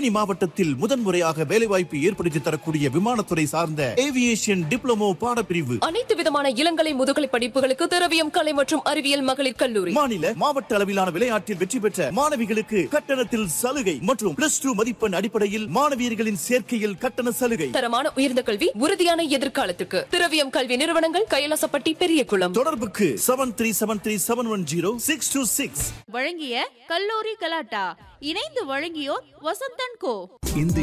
தேனி மாவட்டத்தில் முதன்முறையாக வேலைவாய்ப்பு ஏற்படுத்தி தரக்கூடிய விமானத்துறை சார்ந்த ஏவியேஷன் டிப்ளமோ பாடப்பிரிவு. அனைத்து விதமான இளங்கலை முதுகலை படிப்புகளுக்கு திரவியம் கலை மற்றும் அறிவியல் மகளிர் கல்லூரி. மாநில மாவட்ட அளவிலான விளையாட்டில் வெற்றி பெற்ற மாணவிகளுக்கு கட்டணத்தில் சலுகை மற்றும் +2 மதிப்பெண் அடிப்படையில் மாணவியர்களின் சேர்க்கையில் கட்டண சலுகை. தரமான உயர்ந்த கல்வி, உறுதியான எதிர்காலத்துக்கு திரவியம் கல்வி நிறுவனங்கள், கைலாசப்பட்டி, பெரியகுளம். தொடர்புக்கு 7373710626. வழங்கிய கல்லூரி கலாட்டா. இணைந்து வழங்கியோர் வசந்தன் கோ.